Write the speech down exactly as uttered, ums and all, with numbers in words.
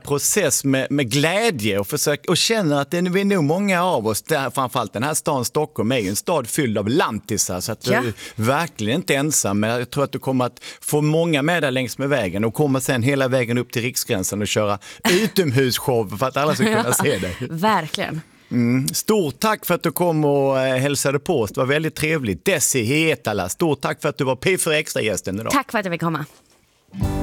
process med, med glädje och, försök, och känner att det är vi är nog många av oss, där, framförallt den här staden Stockholm är ju en stad fylld av lantisar, så att Ja. du är verkligen inte ensam. Men jag tror att du kommer att få många med där längs med vägen och komma sen hela vägen upp till Riksgränsen och köra utomhusshow för att alla ska kunna se dig. Verkligen. Mm. Stort tack för att du kom och eh, hälsade på oss. Det var väldigt trevligt. Desi Hietala, stort tack för att du var P fyra Extra-gästen idag. Tack för att jag fick komma.